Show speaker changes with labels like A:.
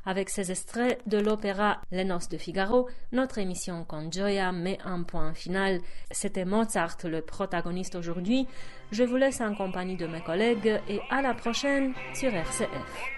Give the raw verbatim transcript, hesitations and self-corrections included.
A: Avec ces extraits de l'opéra Les Noces de Figaro, notre émission Con Gioia met un point final. C'était Mozart, le protagoniste aujourd'hui. Je vous laisse en compagnie de mes collègues et à la prochaine sur R C F.